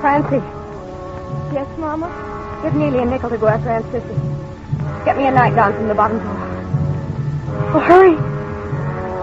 Francie. Yes, Mama? Give Neely a nickel to go after Aunt Sissy. Get me a nightgown from the bottom drawer. Oh, hurry.